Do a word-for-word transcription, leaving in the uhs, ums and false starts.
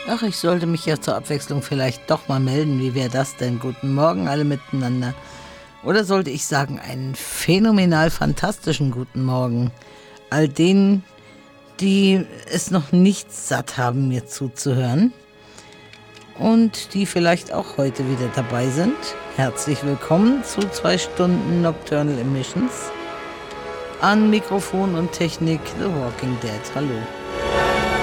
Ach, ich sollte mich ja zur Abwechslung vielleicht doch mal melden. Wie wäre das denn? Guten Morgen alle miteinander. Oder sollte ich sagen, einen phänomenal fantastischen guten Morgen. All denen, die es noch nicht satt haben, mir zuzuhören. Und die vielleicht auch heute wieder dabei sind. Herzlich willkommen zu zwei Stunden Nocturnal Emissions. An Mikrofon und Technik The Walking Dead. Hallo.